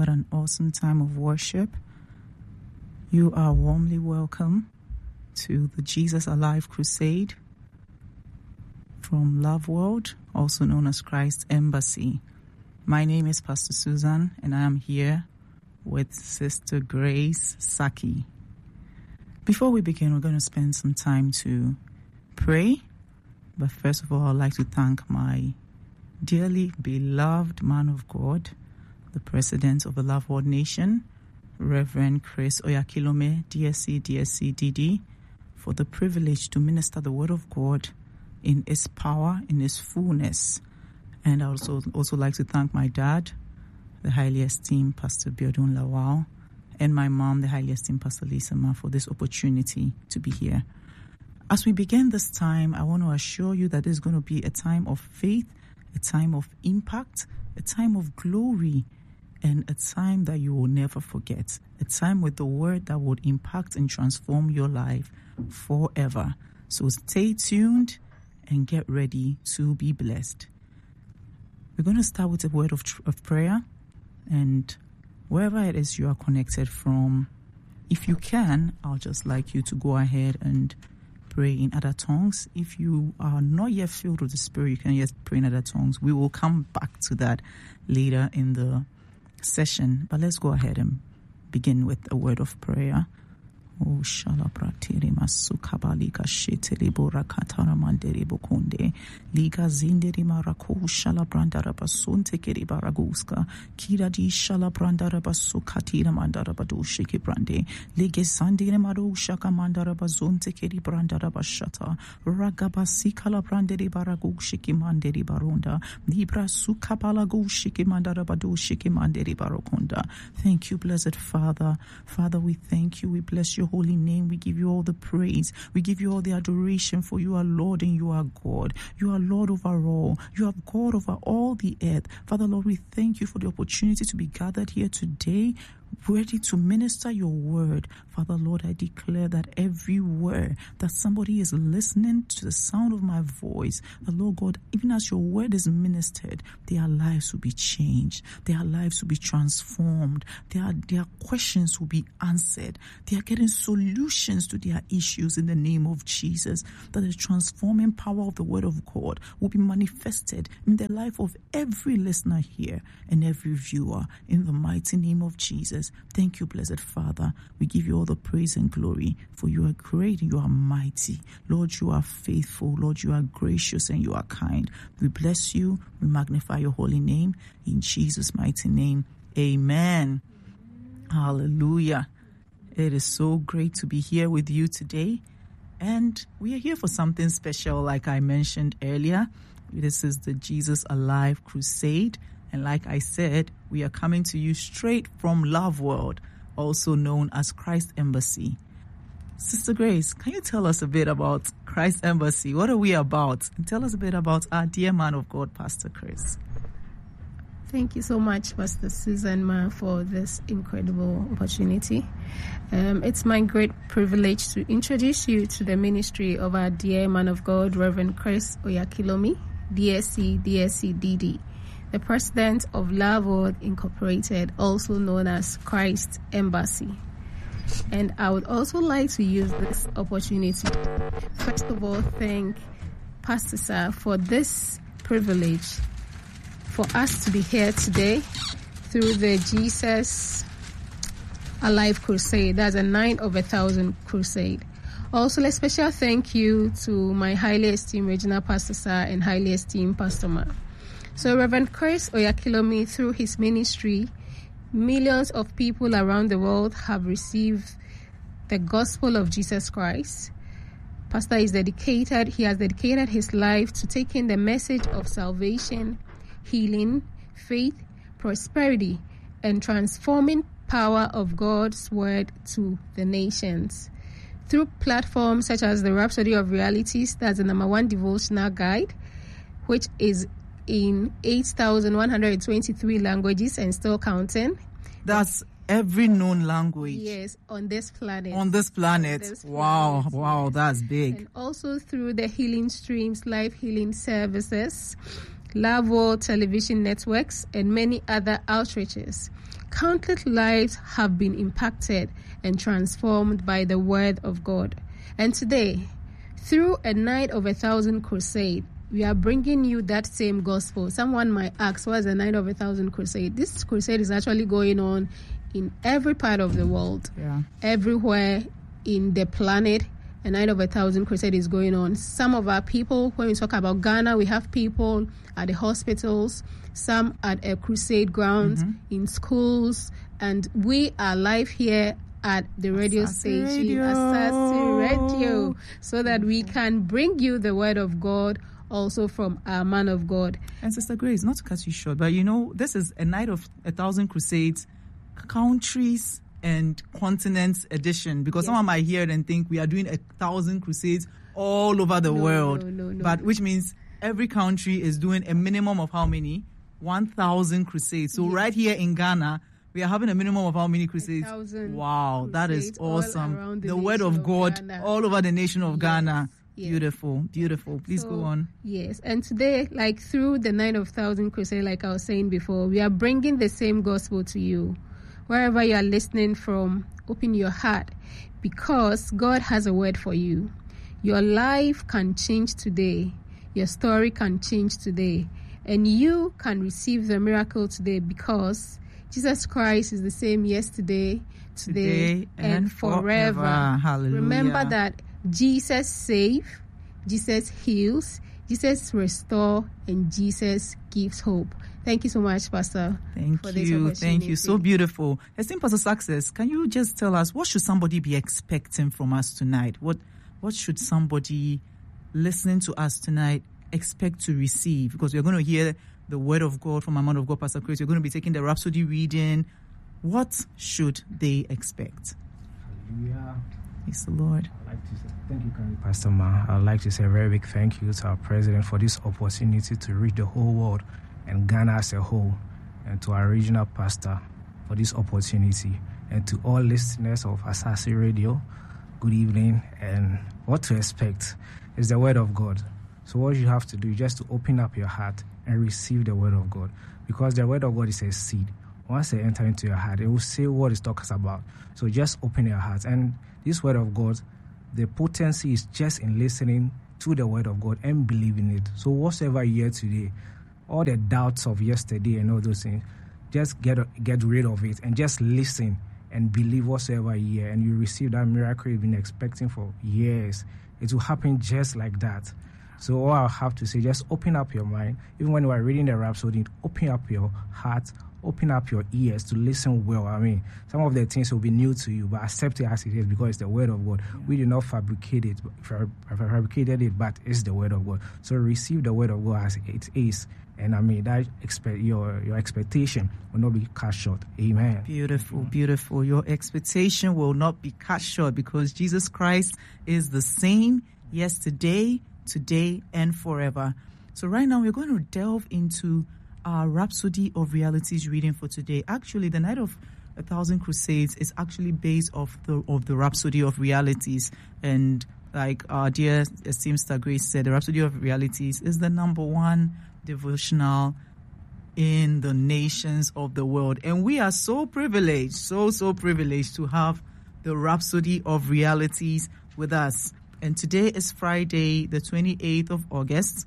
What an awesome time of worship. You are warmly welcome to the Jesus Alive Crusade from Love World, also known as Christ Embassy. My name is Pastor Susan, and I am here with Sister Grace Saki. Before we begin, we're going to spend some time to pray. But first of all, I'd like to thank my dearly beloved man of God, the President of the Love World Nation, Reverend Chris Oyakilome, DSC, DD, for the privilege to minister the Word of God in its power, in its fullness. And I also like to thank my dad, the highly esteemed Pastor Biodun Lawal, and my mom, the highly esteemed Pastor Lisa Ma, for this opportunity to be here. As we begin this time, I want to assure you that it's going to be a time of faith, a time of impact, a time of glory, and a time that you will never forget. A time with the word that would impact and transform your life forever. So stay tuned and get ready to be blessed. We're going to start with a word of prayer. And wherever it is you are connected from, if you can, I'll just like you to go ahead and pray in other tongues. If you are not yet filled with the Spirit, you can just pray in other tongues. We will come back to that later in the session. But let's go ahead and begin with a word of prayer. Oh, shalabratiri masukabali kasheteli borakatara manderi bokonde liga zinderi marako shalabrandara basunte keri baraguska kiradi shalabrandara basukatira mandara badushe kibrande lige sandire maru shaka mandara bazunte keri brandara bashata ragabasi kalabranderi baragushe kimanderi baronda libra sukabala gushe kimandara badushe kimanderi barokonda. Thank you, blessed Father. Father, we thank you. We bless your holy name. We give you all the praise. We give you all the adoration, for you are Lord and you are God. You are Lord over all. You are God over all the earth. Father, Lord, we thank you for the opportunity to be gathered here today, ready to minister your word. Father, Lord, I declare that everywhere that somebody is listening to the sound of my voice, the Lord God, even as your word is ministered, their lives will be changed. Their lives will be transformed. Their questions will be answered. They are getting solutions to their issues in the name of Jesus. That the transforming power of the word of God will be manifested in the life of every listener here and every viewer in the mighty name of Jesus. Thank you, blessed Father. We give you all the praise and glory, for you are great and you are mighty. Lord, you are faithful. Lord, you are gracious and you are kind. We bless you. We magnify your holy name. In Jesus' mighty name, amen. Hallelujah. It is so great to be here with you today. And we are here for something special, like I mentioned earlier. This is the Jesus Alive Crusade. And like I said, we are coming to you straight from Love World, also known as Christ Embassy. Sister Grace, can you tell us a bit about Christ Embassy? What are we about? And tell us a bit about our dear man of God, Pastor Chris. Thank you so much, Pastor Susan Ma, for this incredible opportunity. It's my great privilege to introduce you to the ministry of our dear man of God, Reverend Chris Oyakilome, DSC, DD, the President of Love World Incorporated, also known as Christ Embassy. And I would also like to use this opportunity, first of all, thank Pastor Sir for this privilege for us to be here today through the Jesus Alive Crusade. That's a 9 of 1,000 crusade. Also, a special thank you to my highly esteemed regional Pastor Sir and highly esteemed Pastor Ma. So Reverend Chris Oyakilome, through his ministry, millions of people around the world have received the gospel of Jesus Christ. Pastor is dedicated. He has dedicated his life to taking the message of salvation, healing, faith, prosperity, and transforming power of God's word to the nations. Through platforms such as the Rhapsody of Realities, that's the #1 devotional guide, which is in 8,123 languages and still counting. That's every known language. Yes, on this planet. Wow, that's big. And also through the Healing Streams live healing services, Love World television networks, and many other outreaches. Countless lives have been impacted and transformed by the Word of God. And today, through a Night of 1,000 crusade, we are bringing you that same gospel. Someone might ask, what is a Night of 1,000 crusade? This crusade is actually going on in every part of the world, everywhere in the planet. A Night of 1,000 crusade is going on. Some of our people, when we talk about Ghana, we have people at the hospitals, some at a crusade grounds, in schools, and we are live here at the radio station, Asasi Radio, so that we can bring you the Word of God also from our man of God. And Sister Grace, not to cut you short, but this is a Night of 1,000 crusades, countries and continents edition, because someone might hear it and think we are doing 1,000 crusades all over the world. But which means every country is doing a minimum of how many? 1,000 crusades. So right here in Ghana, we are having a minimum of how many crusades? Wow, that is awesome. The Word of God all over the nation of Ghana. Beautiful. Please go on. Yes, and today, like through the Night of 1,000 crusade, like I was saying before, we are bringing the same gospel to you. Wherever you are listening from, open your heart, because God has a word for you. Your life can change today. Your story can change today. And you can receive the miracle today, because Jesus Christ is the same yesterday, today, and forever. Hallelujah. Remember that Jesus saves, Jesus heals, Jesus restores, and Jesus gives hope. Thank you so much, Pastor. Thank you. So beautiful. Esteemed Pastor Success, can you just tell us, what should somebody be expecting from us tonight? What should somebody listening to us tonight expect to receive? Because we're going to hear the Word of God from our man of God, Pastor Chris. You're going to be taking the Rhapsody reading. What should they expect? Hallelujah. Praise the Lord. I'd like to say thank you, Pastor Ma. I'd like to say a very big thank you to our President for this opportunity to reach the whole world and Ghana as a whole, and to our regional pastor for this opportunity, and to all listeners of Asasi Radio, good evening. And what to expect is the Word of God. So what you have to do is just to open up your heart and receive the Word of God, because the Word of God is a seed. Once they enter into your heart, it will say what it talks about. So just open your heart, and this Word of God, the potency is just in listening to the Word of God and believing it. So whatsoever you hear today, all the doubts of yesterday and all those things, just get rid of it and just listen and believe whatsoever you hear, and you receive that miracle you've been expecting for years. It will happen just like that. So all I have to say, just open up your mind. Even when you are reading the Rhapsody, open up your heart, open up your ears to listen well. I mean, some of the things will be new to you, but accept it as it is, because it's the Word of God. We did not fabricated it, but it's the Word of God. So receive the Word of God as it is. And I mean, that your expectation will not be cut short. Amen. Beautiful. Your expectation will not be cut short, because Jesus Christ is the same yesterday, today, and forever. So right now we're going to delve into our Rhapsody of Realities reading for today. Actually, the Night of 1,000 Crusades is actually based off the Rhapsody of Realities. And like our dear esteemed Sister Grace said, the Rhapsody of Realities is the number one devotional in the nations of the world. And we are so privileged, so privileged to have the Rhapsody of Realities with us. And today is Friday, the 28th of August,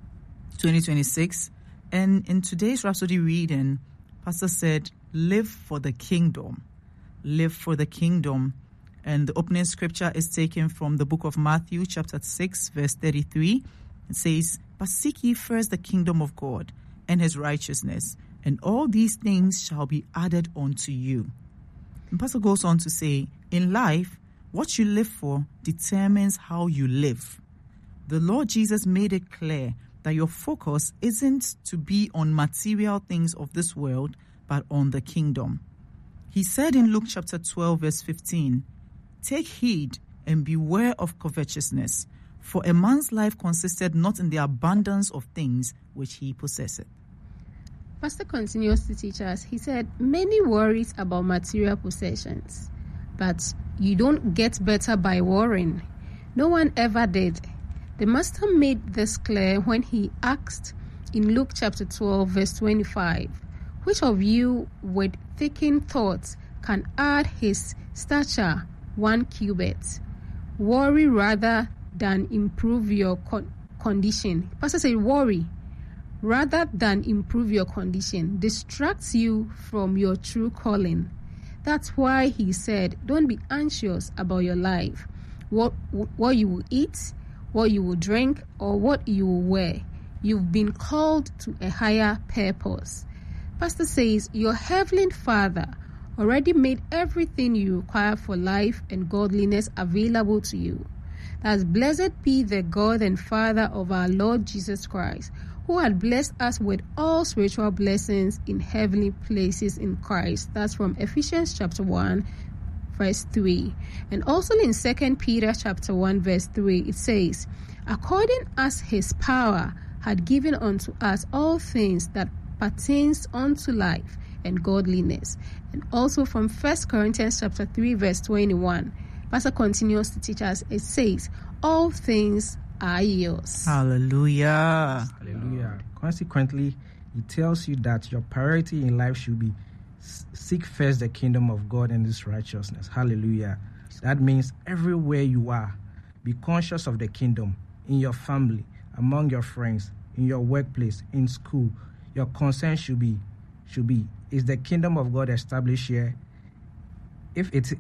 2026. And in today's Rhapsody reading, Pastor said, live for the kingdom. Live for the kingdom. And the opening scripture is taken from the book of Matthew, chapter 6, verse 33. It says, but seek ye first the kingdom of God and his righteousness, and all these things shall be added unto you. And Pastor goes on to say, in life, what you live for determines how you live. The Lord Jesus made it clear that your focus isn't to be on material things of this world, but on the kingdom. He said in Luke chapter 12, verse 15, take heed and beware of covetousness, for a man's life consisted not in the abundance of things which he possesseth. Pastor continues to teach us. He said, many worries about material possessions, but you don't get better by worrying. No one ever did. The Master made this clear when he asked in Luke chapter 12, verse 25, which of you with thinking thoughts can add his stature 1 cubit? Worry rather than improve your condition. Pastor said, worry rather than improve your condition distracts you from your true calling. That's why he said, don't be anxious about your life, what you will eat, what you will drink, or what you will wear. You've been called to a higher purpose. Pastor says, your heavenly Father already made everything you require for life and godliness available to you. Thus, blessed be the God and Father of our Lord Jesus Christ, who had blessed us with all spiritual blessings in heavenly places in Christ. That's from Ephesians chapter 1, verse 3. And also in 2 Peter chapter 1, verse 3, it says, according as his power had given unto us all things that pertains unto life and godliness. And also from 1 Corinthians chapter 3, verse 21, Pastor continues to teach us, it says, all things are yours. Hallelujah. Hallelujah. Consequently, it tells you that your priority in life should be seek first the kingdom of God and his righteousness. Hallelujah. That means everywhere you are, be conscious of the kingdom in your family, among your friends, in your workplace, in school. Your concern should be, is the kingdom of God established here? If it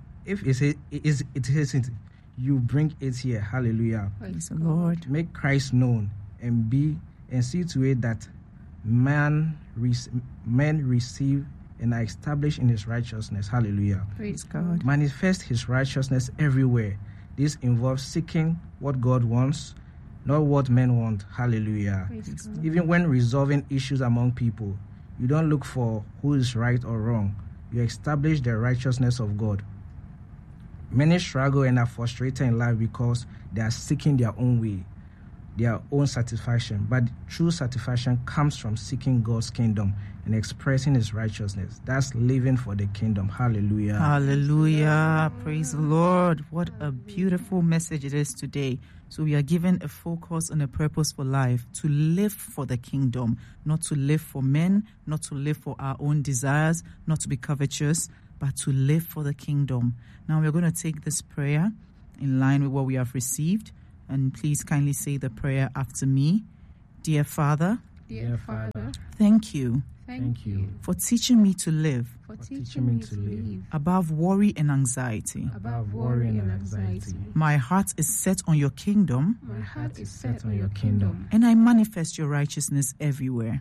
isn't, you bring it here. Hallelujah. Praise the Lord. Make Christ known and see to it that men receive and are established in his righteousness. Hallelujah. Praise God. Manifest his righteousness everywhere. This involves seeking what God wants, not what men want. Hallelujah. Even when resolving issues among people, you don't look for who is right or wrong. You establish the righteousness of God. Many struggle and are frustrated in life because they are seeking their own way, their own satisfaction. But true satisfaction comes from seeking God's kingdom and expressing his righteousness. That's living for the kingdom. Hallelujah. Hallelujah. Praise the Lord. What a beautiful message it is today. So we are given a focus and a purpose for life, to live for the kingdom, not to live for men, not to live for our own desires, not to be covetous, but to live for the kingdom. Now we're going to take this prayer in line with what we have received. And please kindly say the prayer after me. Dear Father, thank you for teaching me to live above worry and anxiety. My heart is set on your kingdom. And I manifest your righteousness everywhere.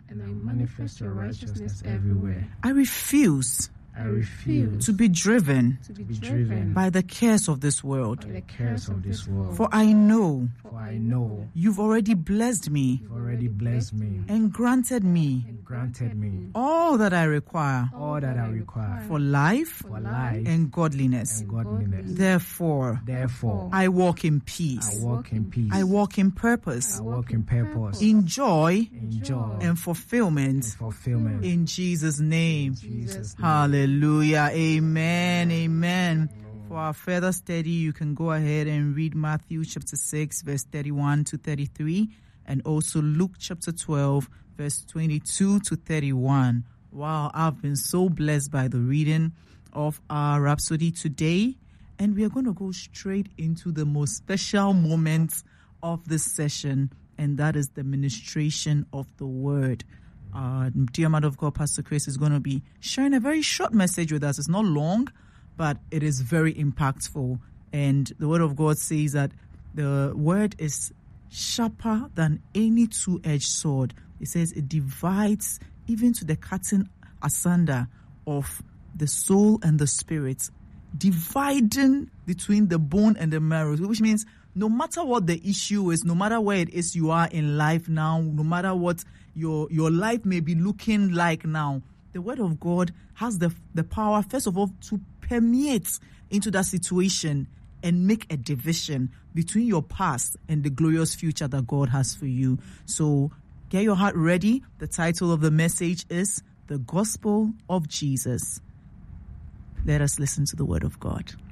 I refuse to be driven by the cares of this world. For I know you've already blessed me and granted me all that I require for life and godliness. Therefore, I walk in peace. I walk in purpose, in joy and fulfillment. In Jesus' name. Hallelujah. Amen. Amen. For our further study, you can go ahead and read Matthew chapter 6, verse 31 to 33, and also Luke chapter 12, verse 22 to 31. Wow, I've been so blessed by the reading of our Rhapsody today. And we are going to go straight into the most special moment of this session, and that is the ministration of the word. Dear Mother of God, Pastor Chris is going to be sharing a very short message with us. It's not long, but it is very impactful. And the word of God says that the word is sharper than any two-edged sword. It says it divides even to the cutting asunder of the soul and the spirit, dividing between the bone and the marrow, which means no matter what the issue is, no matter where it is you are in life now, no matter what your life may be looking like now, the word of God has the power, first of all, to permeate into that situation and make a division between your past and the glorious future that God has for you. So get your heart ready. The title of the message is The Gospel of Jesus. Let us listen to the word of God.